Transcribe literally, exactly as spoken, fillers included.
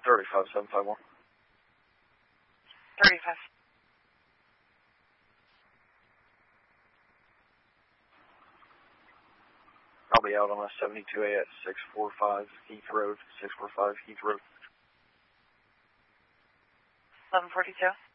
thirty-five seven five one. thirty-five. I'll be out on a seventy-two A at six forty-five Heath Road, six forty-five Heath Road. eleven forty-two.